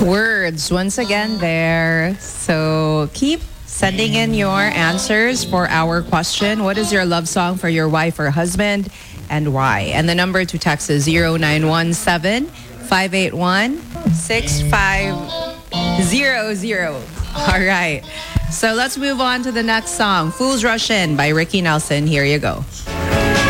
Words once again there. So keep sending in your answers for our question. What is your love song for your wife or husband and why? And the number to text is 0917 581 6500. All right. So let's move on to the next song, Fools Rush In by Ricky Nelson. Here you go.